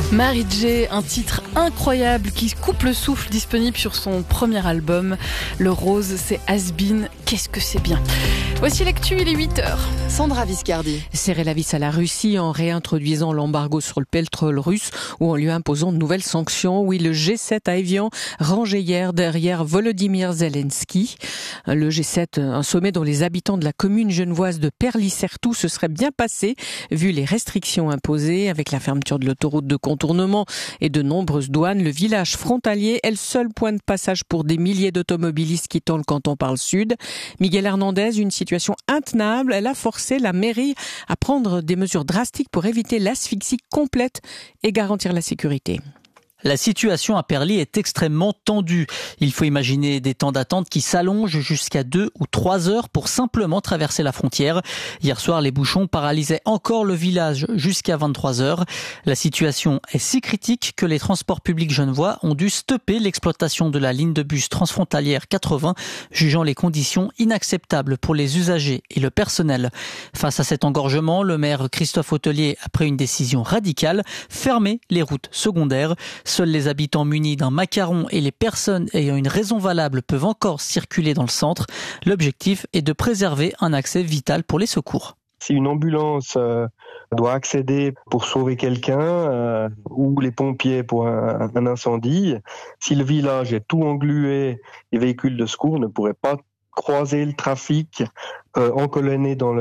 Mary J, un titre incroyable qui coupe le souffle, disponible sur son premier album. Le rose, c'est Has-Been. Qu'est-ce que c'est bien. Voici l'actu, il est 8h. Sandra Viscardi. Serrer la vis à la Russie en réintroduisant l'embargo sur le pétrole russe ou en lui imposant de nouvelles sanctions. Oui, le G7 à Évian, rangé hier derrière Volodymyr Zelensky. Le G7, un sommet dont les habitants de la commune genevoise de Perly-Certoux se seraient bien passés, vu les restrictions imposées avec la fermeture de l'autoroute de contournement et de nombreuses douanes. Le village frontalier est le seul point de passage pour des milliers d'automobilistes quittant le canton par le sud. Miguel Hernandez, une situation intenable, elle a forcé la mairie à prendre des mesures drastiques pour éviter l'asphyxie complète et garantir la sécurité. La situation à Perly est extrêmement tendue. Il faut imaginer des temps d'attente qui s'allongent jusqu'à 2 ou 3 heures pour simplement traverser la frontière. Hier soir, les bouchons paralysaient encore le village jusqu'à 23 heures. La situation est si critique que les transports publics genevois ont dû stopper l'exploitation de la ligne de bus transfrontalière 80, jugeant les conditions inacceptables pour les usagers et le personnel. Face à cet engorgement, le maire Christophe Hôtelier a pris une décision radicale, fermer les routes secondaires. Seuls les habitants munis d'un macaron et les personnes ayant une raison valable peuvent encore circuler dans le centre. L'objectif est de préserver un accès vital pour les secours. Si une ambulance doit accéder pour sauver quelqu'un ou les pompiers pour un incendie, si le village est tout englué, les véhicules de secours ne pourraient pas croiser le trafic encolonné dans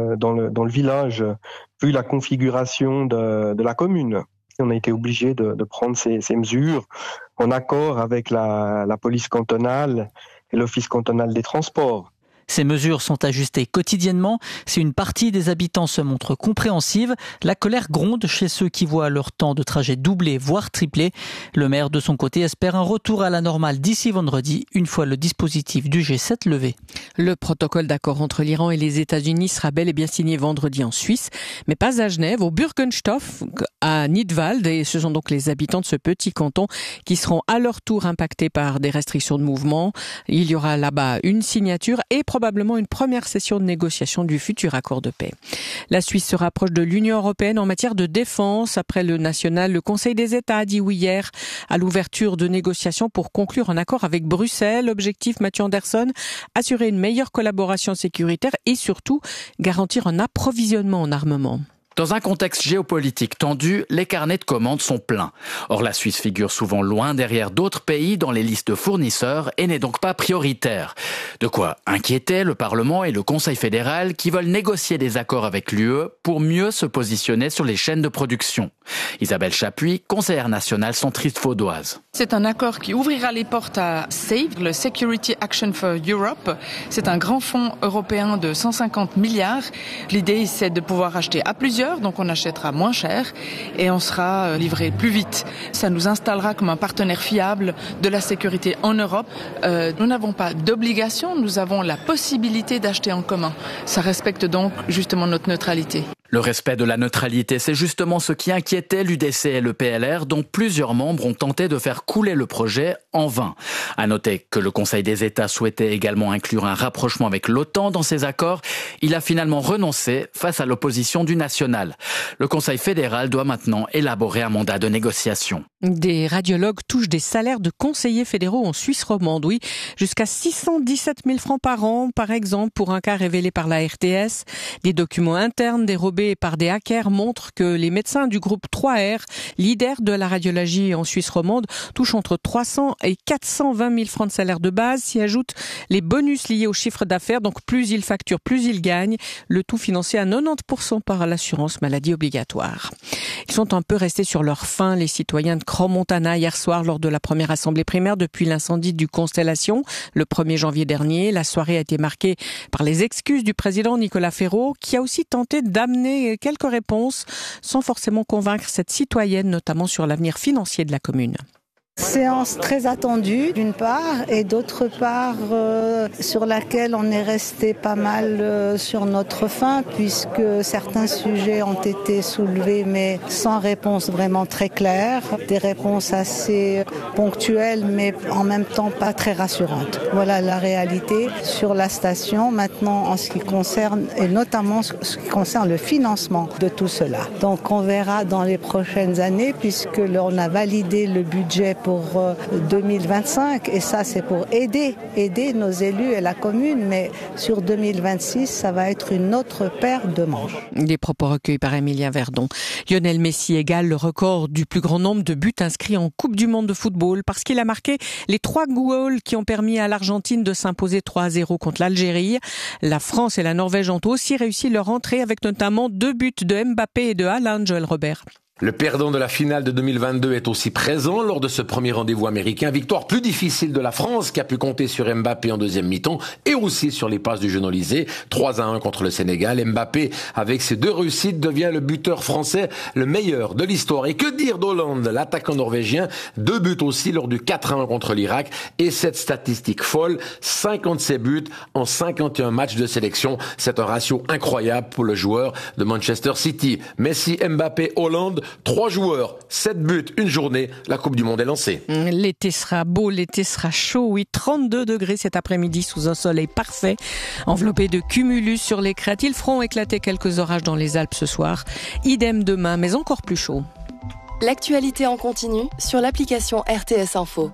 le village, vu la configuration de la commune. On a été obligé de prendre ces mesures en accord avec la police cantonale et l'office cantonal des transports. Ces mesures sont ajustées quotidiennement. Si une partie des habitants se montre compréhensive, la colère gronde chez ceux qui voient leur temps de trajet doublé, voire triplé. Le maire, de son côté, espère un retour à la normale d'ici vendredi, une fois le dispositif du G7 levé. Le protocole d'accord entre l'Iran et les États-Unis sera bel et bien signé vendredi en Suisse, mais pas à Genève, au Bürgenstoff, à Nidwald. Et ce sont donc les habitants de ce petit canton qui seront à leur tour impactés par des restrictions de mouvement. Il y aura là-bas une signature et probablement une première session de négociation du futur accord de paix. La Suisse se rapproche de l'Union européenne en matière de défense. Après le national, le Conseil des États a dit oui hier à l'ouverture de négociations pour conclure un accord avec Bruxelles. Objectif, Mathieu Anderson, assurer une meilleure collaboration sécuritaire et surtout garantir un approvisionnement en armement. Dans un contexte géopolitique tendu, les carnets de commandes sont pleins. Or, la Suisse figure souvent loin derrière d'autres pays dans les listes de fournisseurs et n'est donc pas prioritaire. De quoi inquiéter le Parlement et le Conseil fédéral qui veulent négocier des accords avec l'UE pour mieux se positionner sur les chaînes de production. Isabelle Chapuis, conseillère nationale centriste vaudoise. C'est un accord qui ouvrira les portes à SAVE, le Security Action for Europe. C'est un grand fonds européen de 150 milliards. L'idée, c'est de pouvoir acheter à plusieurs, donc on achètera moins cher et on sera livré plus vite. Ça nous installera comme un partenaire fiable de la sécurité en Europe. Nous n'avons pas d'obligation, nous avons la possibilité d'acheter en commun. Ça respecte donc justement notre neutralité. Le respect de la neutralité, c'est justement ce qui inquiétait l'UDC et le PLR, dont plusieurs membres ont tenté de faire couler le projet en vain. À noter que le Conseil des États souhaitait également inclure un rapprochement avec l'OTAN dans ces accords. Il a finalement renoncé face à l'opposition du national. Le Conseil fédéral doit maintenant élaborer un mandat de négociation. Des radiologues touchent des salaires de conseillers fédéraux en Suisse romande, oui, jusqu'à 617 000 francs par an, par exemple, pour un cas révélé par la RTS. Des documents internes dérobés par des hackers montrent que les médecins du groupe 3R, leader de la radiologie en Suisse romande, touchent entre 300 et 420 000 francs de salaire de base. S'y ajoutent les bonus liés au chiffre d'affaires, donc plus ils facturent, plus ils gagnent. Le tout financé à 90% par l'assurance maladie obligatoire. Ils sont un peu restés sur leur faim, les citoyens de Crans-Montana, hier soir lors de la première assemblée primaire depuis l'incendie du Constellation le 1er janvier dernier. La soirée a été marquée par les excuses du président Nicolas Ferraud, qui a aussi tenté d'amener quelques réponses sans forcément convaincre cette citoyenne, notamment sur l'avenir financier de la commune. Séance très attendue d'une part et d'autre part sur laquelle on est resté pas mal sur notre faim puisque certains sujets ont été soulevés mais sans réponse vraiment très claire, des réponses assez ponctuelles mais en même temps pas très rassurantes. Voilà la réalité sur la station maintenant en ce qui concerne et notamment ce qui concerne le financement de tout cela. Donc on verra dans les prochaines années puisque on a validé le budget pour 2025 et ça c'est pour aider nos élus et la commune, mais sur 2026 ça va être une autre paire de manches. Des propos recueillis par Emilien Verdon. Lionel Messi égale le record du plus grand nombre de buts inscrits en Coupe du Monde de football parce qu'il a marqué les 3 goals qui ont permis à l'Argentine de s'imposer 3-0 contre l'Algérie. La France et la Norvège ont aussi réussi leur entrée avec notamment 2 buts de Mbappé et de Haaland, Joël Robert. Le perdant de la finale de 2022 est aussi présent lors de ce premier rendez-vous américain. Victoire plus difficile de la France qui a pu compter sur Mbappé en deuxième mi-temps et aussi sur les passes du jeune Olysée. 3-1 contre le Sénégal. Mbappé, avec ses 2 réussites, devient le buteur français le meilleur de l'histoire. Et que dire d'Hollande, l'attaquant norvégien? 2 buts aussi lors du 4-1 contre l'Irak. Et cette statistique folle, 57 buts en 51 matchs de sélection. C'est un ratio incroyable pour le joueur de Manchester City. Messi, Mbappé, Hollande, 3 joueurs, 7 buts, une journée, la Coupe du Monde est lancée. L'été sera beau, l'été sera chaud, oui, 32 degrés cet après-midi sous un soleil parfait, enveloppé de cumulus sur les crêtes. Ils feront éclater quelques orages dans les Alpes ce soir, idem demain, mais encore plus chaud. L'actualité en continu sur l'application RTS Info.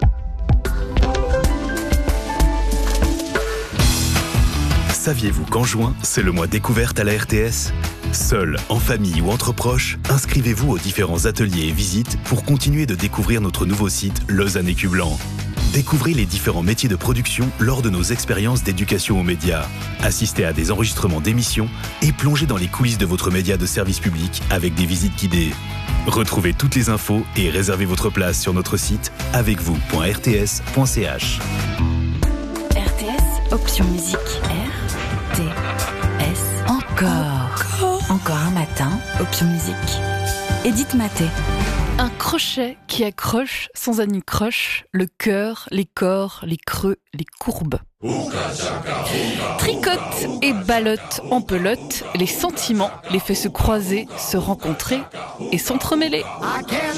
Saviez-vous qu'en juin, c'est le mois découverte à la RTS ? Seul, en famille ou entre proches, inscrivez-vous aux différents ateliers et visites pour continuer de découvrir notre nouveau site Lausanne Écu Blanc. Découvrez les différents métiers de production lors de nos expériences d'éducation aux médias. Assistez à des enregistrements d'émissions et plongez dans les coulisses de votre média de service public avec des visites guidées. Retrouvez toutes les infos et réservez votre place sur notre site avecvous.rts.ch. RTS, option musique. RTS, encore un matin, option musique. Edith Maté. Un crochet qui accroche sans anicroche le cœur, les corps, les creux, les courbes. Tricote et ballotte en pelote, les sentiments les fait se croiser, se rencontrer et s'entremêler.